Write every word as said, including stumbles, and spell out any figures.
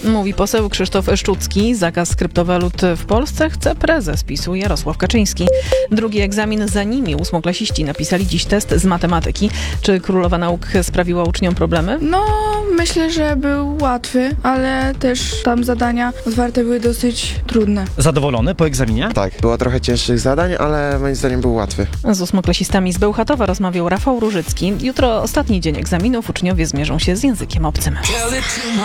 Mówi poseł Krzysztof Szczucki. Zakaz kryptowalut w Polsce chce prezes PiSu Jarosław Kaczyński. Drugi egzamin za nimi. Ósmoklasiści napisali dziś test z matematyki. Czy królowa nauk sprawiła uczniom problemy? No, myślę, że był łatwy, ale też tam zadania otwarte były dosyć trudne. Zadowolony po egzaminie? Tak, było trochę cięższych zadań, ale moim zdaniem był łatwy. Z ósmoklasistami z Bełchatowa rozmawiał Rafał Różycki. Jutro ostatni dzień egzaminów. Uczniowie zmierzą się z językiem obcym.